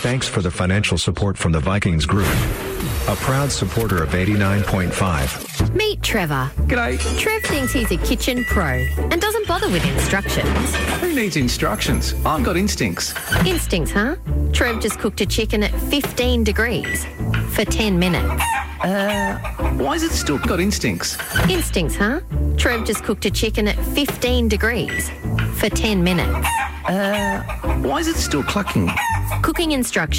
Thanks for the financial support from the Vikings Group. A proud supporter of 89.5. Meet Trevor. G'day. Trev thinks he's a kitchen pro and doesn't bother with instructions. Who needs instructions? I've got instincts. Instincts, huh? Trev just cooked a chicken at 15 degrees for 10 minutes. Why is it still got instincts? Instincts, huh? Trev just cooked a chicken at 15 degrees for 10 minutes. Why is it still clucking? Cooking instructions.